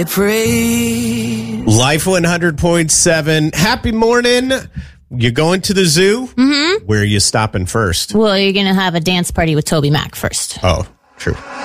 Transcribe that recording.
Life 100.7. Happy morning. You're going to the zoo? Mm-hmm. Where are you stopping first? Well, you're going to have a dance party with Toby Mac first. Oh, true.